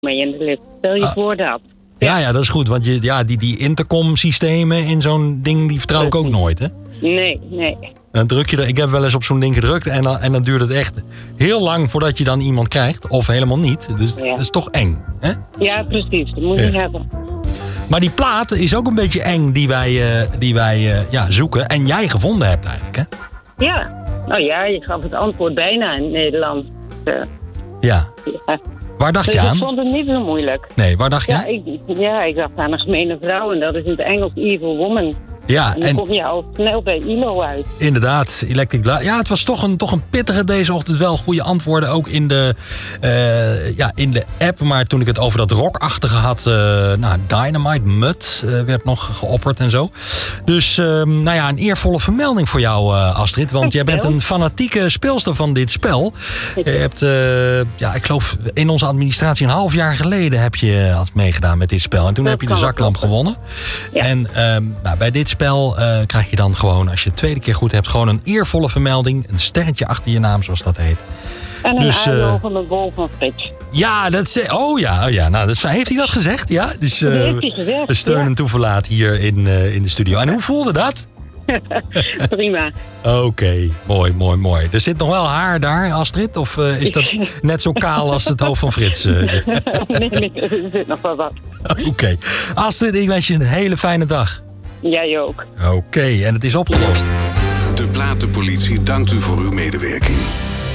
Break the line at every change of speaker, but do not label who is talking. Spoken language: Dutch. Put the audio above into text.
mee in de lift. Stel je voor dat.
Ja, dat is goed. Want die intercom-systemen in zo'n ding, die vertrouw ik ook nooit, hè?
Nee.
Dan druk je er, ik heb wel eens op zo'n ding gedrukt en dan duurt het echt heel lang voordat je dan iemand krijgt. Of helemaal niet. Dus dat is toch eng, hè?
Ja, precies. Dat moet je hebben.
Maar die plaat is ook een beetje eng die wij zoeken. En jij gevonden hebt eigenlijk, hè?
Ja. Nou ja, je gaf het antwoord bijna in Nederland.
Ja. Waar dacht je aan?
Ik vond het niet zo moeilijk.
Nee, waar dacht je?
Ik dacht aan een gemene vrouw. En dat is in het Engels Evil Woman.
Ja,
en dan kom je al snel bij ILO uit.
Inderdaad, Electric Light. Ja, het was toch een pittige deze ochtend. Wel goede antwoorden, ook in de app. Maar toen ik het over dat rockachtige had... Dynamite, Mud werd nog geopperd en zo. Dus een eervolle vermelding voor jou, Astrid. Want jij bent een fanatieke speelster van dit spel. Je hebt, ik geloof in onze administratie een half jaar geleden... heb je had meegedaan met dit spel. En toen heb je de zaklamp gewonnen. Ja. En bij dit spel krijg je dan gewoon, als je het tweede keer goed hebt... gewoon een eervolle vermelding. Een sterretje achter je naam, zoals dat heet.
En een uitlopende bol van Frits.
Ja, dat is... Oh ja. Nou, heeft hij dat gezegd? Ja, dus
dat heeft hij gezegd,
een steun en toeverlaat hier in de studio. En hoe voelde dat?
Prima.
Oké, mooi. Er zit nog wel haar daar, Astrid? Of is dat net zo kaal als het hoofd van Frits?
Nee, er zit nog wel wat.
Oké. Astrid, ik wens je een hele fijne dag.
Jij ook.
Oké, en het is opgelost.
De Platenpolitie dankt u voor uw medewerking.